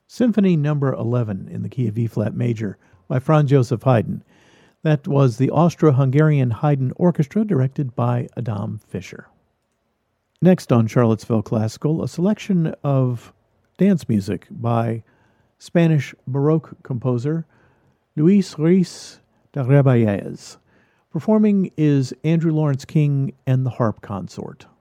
Symphony Number 11 in the key of E-flat major by Franz Joseph Haydn. That was the Austro-Hungarian Haydn Orchestra directed by Adam Fischer. Next on Charlottesville Classical, a selection of dance music by Spanish Baroque composer Luis Ruiz de Reballes. Performing is Andrew Lawrence King and the Harp Consort.